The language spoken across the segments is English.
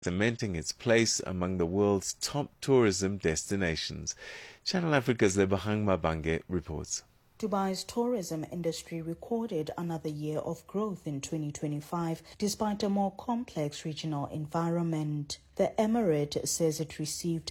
cementing its place among the world's top tourism destinations. Channel Africa's Lebohang Mabange reports. Dubai's tourism industry recorded another year of growth in 2025 despite a more complex regional environment. The Emirate says it received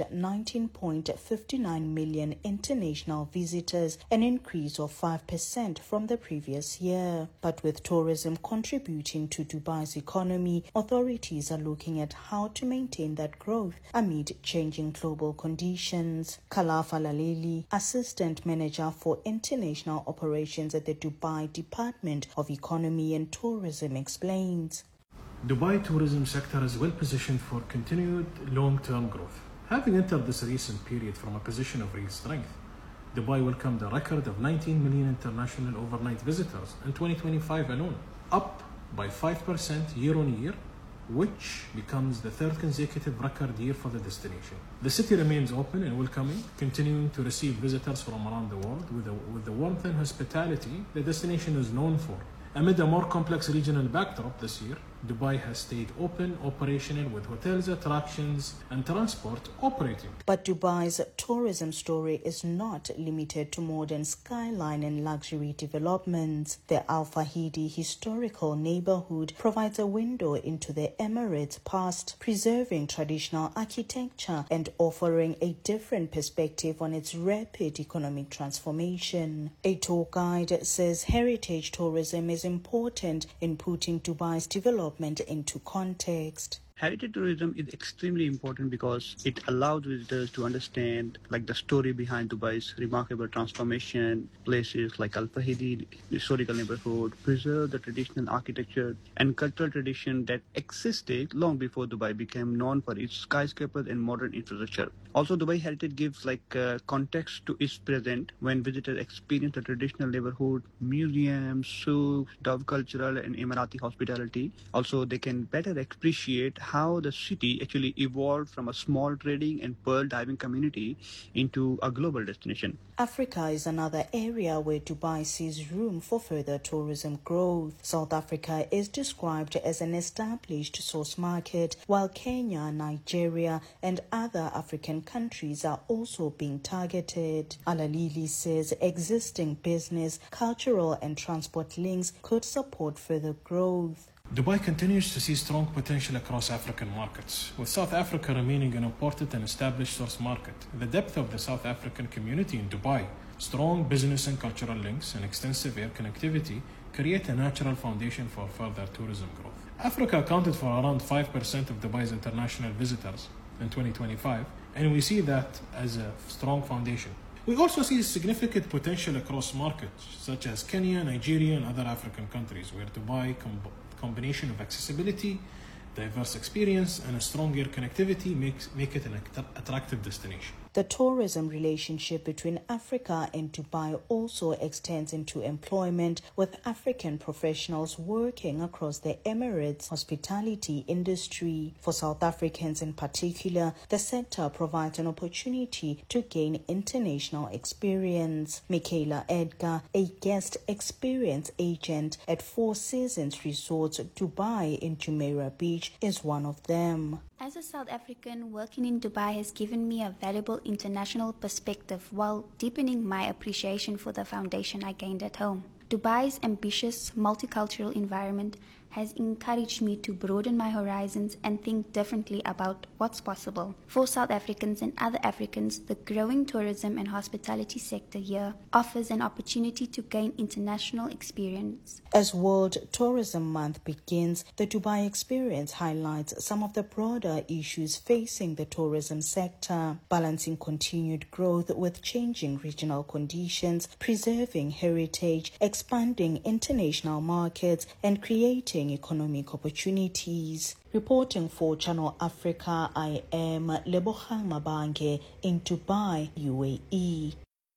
19.59 million international visitors, an increase of 5% from the previous year. But with tourism contributing to Dubai's economy, authorities are looking at how to maintain that growth amid changing global conditions. Khalafa Laleli, Assistant Manager for International Operations at the Dubai Department of Economy and Tourism, explains. Dubai tourism sector is well positioned for continued long-term growth. Having entered this recent period from a position of real strength, Dubai welcomed a record of 19 million international overnight visitors in 2025 alone, up by 5% year on year, which becomes the third consecutive record year for the destination. The city remains open and welcoming, continuing to receive visitors from around the world with the warmth and hospitality the destination is known for. Amid a more complex regional backdrop this year, Dubai has stayed open, operational, with hotels, attractions, and transport operating. But Dubai's tourism story is not limited to modern skyline and luxury developments. The Al Fahidi historical neighborhood provides a window into the Emirates' past, preserving traditional architecture and offering a different perspective on its rapid economic transformation. A tour guide says heritage tourism is important in putting Dubai's development into context. Heritage tourism is extremely important because it allows visitors to understand the story behind Dubai's remarkable transformation. Places like Al Fahidi historical neighborhood preserve the traditional architecture and cultural tradition that existed long before Dubai became known for its skyscrapers and modern infrastructure. Also, Dubai heritage gives context to its present when visitors experience the traditional neighborhood, museums, souks, Dove cultural and Emirati hospitality. Also, they can better appreciate how the city actually evolved from a small trading and pearl diving community into a global destination. Africa is another area where Dubai sees room for further tourism growth. South Africa is described as an established source market, while Kenya, Nigeria, and other African countries are also being targeted. Alalili says existing business, cultural, and transport links could support further growth. Dubai continues to see strong potential across African markets, with South Africa remaining an important and established source market. The depth of the South African community in Dubai, strong business and cultural links, and extensive air connectivity create a natural foundation for further tourism growth. Africa accounted for around 5% of Dubai's international visitors in 2025, and we see that as a strong foundation. We also see significant potential across markets such as Kenya, Nigeria, and other African countries where Dubai combination of accessibility, diverse experience, and a strong air connectivity make it an attractive destination. The tourism relationship between Africa and Dubai also extends into employment, with African professionals working across the Emirates' hospitality industry. For South Africans in particular, the sector provides an opportunity to gain international experience. Michaela Edgar, a guest experience agent at Four Seasons Resorts Dubai in Jumeirah Beach, is one of them. As a South African, working in Dubai has given me a valuable international perspective while deepening my appreciation for the foundation I gained at home. Dubai's ambitious multicultural environment has encouraged me to broaden my horizons and think differently about what's possible. For South Africans and other Africans, the growing tourism and hospitality sector here offers an opportunity to gain international experience. As World Tourism Month begins, the Dubai Experience highlights some of the broader issues facing the tourism sector, balancing continued growth with changing regional conditions, preserving heritage, expanding international markets, and creating economic opportunities. Reporting for Channel Africa, I am Lebohang Mabange in Dubai, UAE.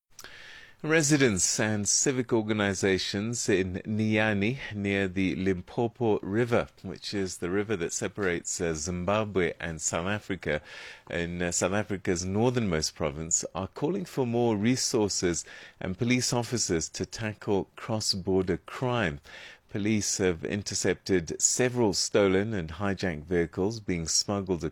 Residents and civic organizations in Niani, near the Limpopo River, which is the river that separates Zimbabwe and South Africa, in South Africa's northernmost province, are calling for more resources and police officers to tackle cross-border crime. Police have intercepted several stolen and hijacked vehicles being smuggled